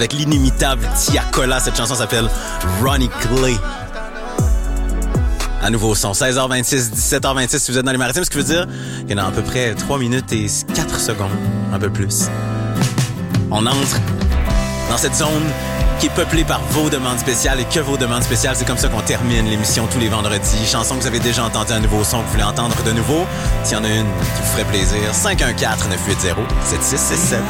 avec l'inimitable Tia Cola. Cette chanson s'appelle Ronnie Clay. À nouveau son 16h26, 17h26 si vous êtes dans les maritimes, ce qui veut dire qu'il y en a à peu près 3 minutes et 4 secondes, un peu plus. On entre dans cette zone qui est peuplée par vos demandes spéciales et que vos demandes spéciales. C'est comme ça qu'on termine l'émission tous les vendredis. Chanson que vous avez déjà entendu, un nouveau son que vous voulez entendre de nouveau. S'il y en a une qui vous ferait plaisir, 514-980-7667.